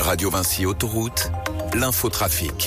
Radio Vinci Autoroute, l'infotrafic.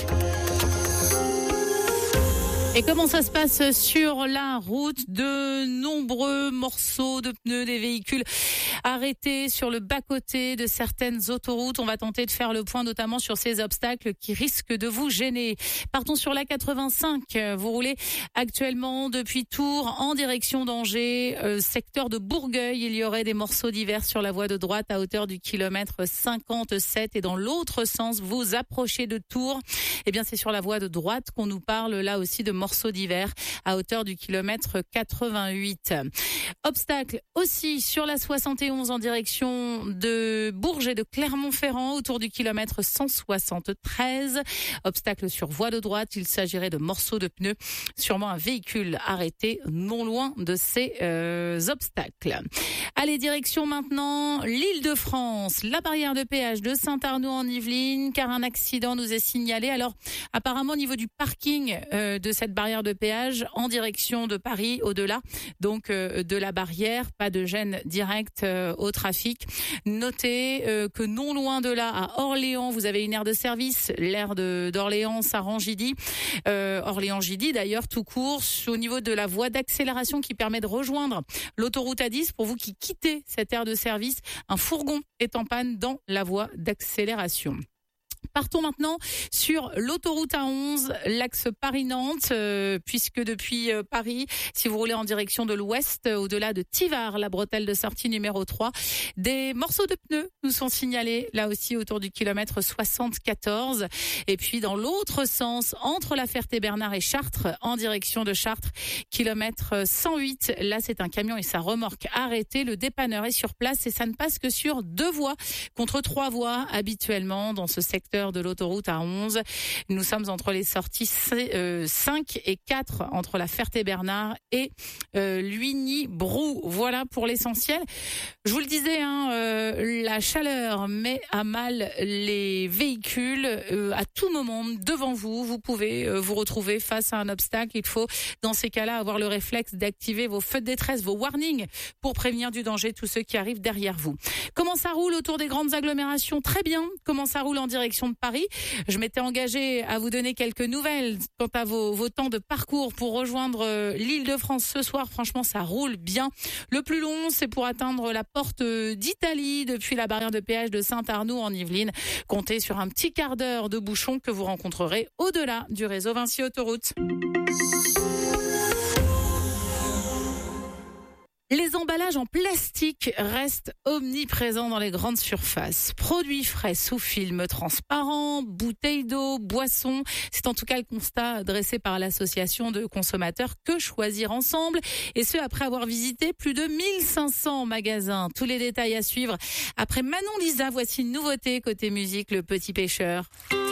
Et comment ça se passe sur la route? De nombreux morceaux de pneus des véhicules arrêtés sur le bas-côté de certaines autoroutes. On va tenter de faire le point notamment sur ces obstacles qui risquent de vous gêner. Partons sur la 85. Vous roulez actuellement depuis Tours en direction d'Angers, secteur de Bourgueil. Il y aurait des morceaux divers sur la voie de droite à hauteur du kilomètre 57. Et dans l'autre sens, vous approchez de Tours. Eh bien, c'est sur la voie de droite qu'on nous parle là aussi de morceaux divers à hauteur du kilomètre 88. Obstacle aussi sur la 71 en direction de Bourges et de Clermont-Ferrand autour du kilomètre 173. Obstacle sur voie de droite, il s'agirait de morceaux de pneus. Sûrement un véhicule arrêté non loin de ces obstacles. Allez, direction maintenant l'Île-de-France, la barrière de péage de Saint-Arnoult en Yvelines, car un accident nous est signalé. Alors, apparemment, au niveau du parking de cette barrière de péage en direction de Paris, au-delà donc de la barrière, pas de gêne directe au trafic. Notez que non loin de là, à Orléans, vous avez une aire de service, l'aire d'Orléans, Saran-Gidy, Orléans-Gidy d'ailleurs tout court, au niveau de la voie d'accélération qui permet de rejoindre l'autoroute A10. Pour vous qui quittez cette aire de service, un fourgon est en panne dans la voie d'accélération. Partons maintenant sur l'autoroute A11, l'axe Paris-Nantes, puisque depuis Paris, si vous roulez en direction de l'ouest, au-delà de Tivars, la bretelle de sortie numéro 3, des morceaux de pneus nous sont signalés, là aussi autour du kilomètre 74. Et puis dans l'autre sens, entre la Ferté-Bernard et Chartres, en direction de Chartres, kilomètre 108, là c'est un camion et sa remorque arrêtée. Le dépanneur est sur place et ça ne passe que sur 2 voies contre 3 voies habituellement dans ce secteur de l'autoroute A11. Nous sommes entre les sorties 5 et 4 entre la Ferté-Bernard et Luigny-Brou. Voilà pour l'essentiel. Je vous le disais, la chaleur met à mal les véhicules. À tout moment, devant vous, vous pouvez vous retrouver face à un obstacle. Il faut, dans ces cas-là, avoir le réflexe d'activer vos feux de détresse, vos warnings, pour prévenir du danger tous ceux qui arrivent derrière vous. Comment ça roule autour des grandes agglomérations? Très bien. Comment ça roule en direction de Paris? Je m'étais engagée à vous donner quelques nouvelles quant à vos temps de parcours pour rejoindre l'Île-de-France ce soir. Franchement, ça roule bien. Le plus long, c'est pour atteindre la porte d'Italie depuis la barrière de péage de Saint-Arnoult en Yvelines. Comptez sur un petit quart d'heure de bouchon que vous rencontrerez au-delà du réseau Vinci Autoroute. Les emballages en plastique restent omniprésents dans les grandes surfaces. Produits frais sous film transparent, bouteilles d'eau, boissons. C'est en tout cas le constat dressé par l'association de consommateurs Que Choisir Ensemble. Et ce, après avoir visité plus de 1500 magasins. Tous les détails à suivre. Après Manon Lisa, voici une nouveauté côté musique, Le Petit Pêcheur.